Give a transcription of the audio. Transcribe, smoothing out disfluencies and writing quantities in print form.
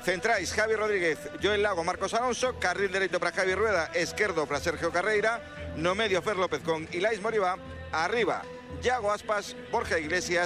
Centrais, Javi Rodríguez, Joel Lago, Marcos Alonso. Carril derecho para Javi Rueda, izquierdo para Sergio Carreira. No medio Fer López con Ilais Moriba. Arriba, Yago Aspas, Borja Iglesias.